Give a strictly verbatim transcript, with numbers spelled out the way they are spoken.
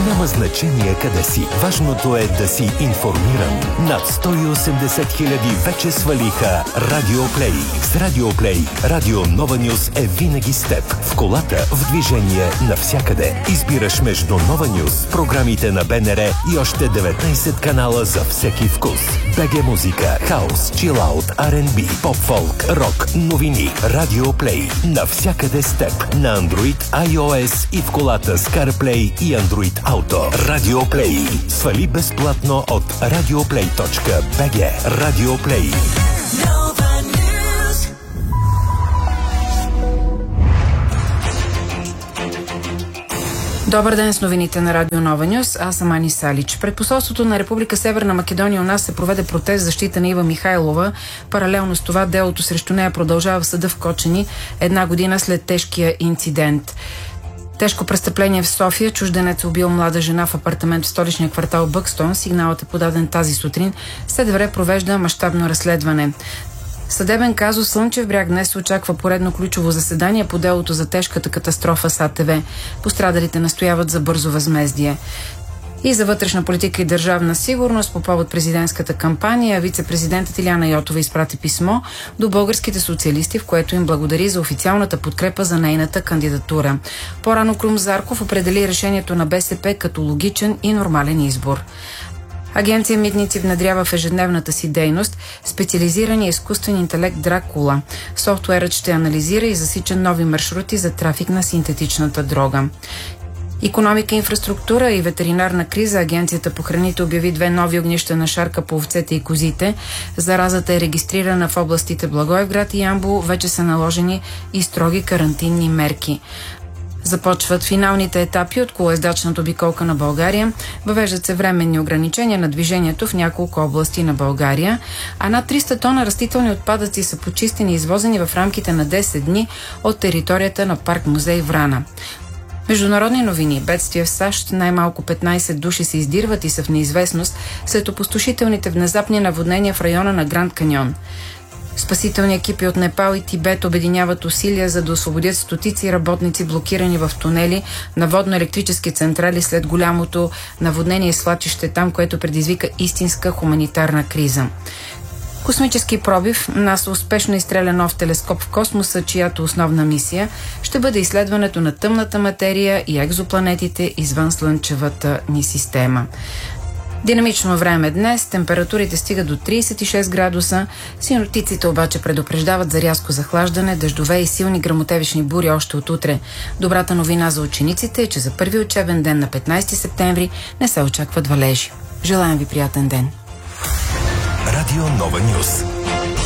Няма значение къде си. Важното е да си информиран. Над сто и осемдесет хиляди вече свалиха Радио Плей. С Радио Плей, Радио Нова Нюс е винаги с теб. В колата, в движение, навсякъде. Избираш между Нова Нюс, програмите на БНР и още деветнайсет канала за всеки вкус. БГ музика, хаус, чилаут, Ар енд Би, поп-фолк, рок, новини. Радио Плей. Навсякъде с теб. На Android, iOS и в колата с CarPlay и Android Auto. Радио Плей. Свали безплатно от радиоплей точка би джи. Радио Плей. Добър ден с новините на Радио Нова Нюс. Аз съм Ани Салич. Пред посолството на Република Северна Македония у нас се проведе протест в защита на Ива Михайлова. Паралелно с това делото срещу нея продължава в съда в Кочани една година след тежкия инцидент. Тежко престъпление в София. Чужденец убил млада жена в апартамент в столичния квартал Бъкстон. Сигналът е подаден тази сутрин. СДВР провежда мащабно разследване. Съдебен казус Слънчев бряг днес се очаква поредно ключово заседание по делото за тежката катастрофа с А Т В. Пострадалите настояват за бързо възмездие. И за вътрешна политика и държавна сигурност по повод президентската кампания вице-президентът Илияна Йотова изпрати писмо до българските социалисти, в което им благодари за официалната подкрепа за нейната кандидатура. По-рано Крум Зарков определи решението на Б С П като логичен и нормален избор. Агенция Митници внедрява в ежедневната си дейност специализирания изкуствен интелект Дракула. Софтуерът ще анализира и засича нови маршрути за трафик на синтетичната дрога. Икономика, инфраструктура и ветеринарна криза. Агенцията по храните обяви две нови огнища на шарка по овцете и козите. Заразата е регистрирана в областите Благоевград и Ямбол. Вече са наложени и строги карантинни мерки. Започват финалните етапи от колоездачната обиколка на България. Въвеждат се временни ограничения на движението в няколко области на България, а над триста тона растителни отпадъци са почистени и извозени в рамките на десет дни от територията на парк музей Врана. Международни новини. Бедствия в САЩ. Най-малко петнайсет души се издирват и са в неизвестност след опустошителните внезапни наводнения в района на Гранд Каньон. Спасителни екипи от Непал и Тибет обединяват усилия за да освободят стотици работници, блокирани в тунели на водно-електрически централи след голямото наводнение и свлачище там, което предизвика истинска хуманитарна криза. Космически пробив. НАСА успешно изстреля нов телескоп в космоса, чиято основна мисия ще бъде изследването на тъмната материя и екзопланетите извън Слънчевата ни система. Динамично време днес, температурите стигат до трийсет и шест градуса, синоптиците обаче предупреждават за рязко захлаждане, дъждове и силни гръмотевични бури още от утре. Добрата новина за учениците е, че за първи учебен ден на петнайсети септември не се очакват валежи. Желаем ви приятен ден! Радио Нова Нюс.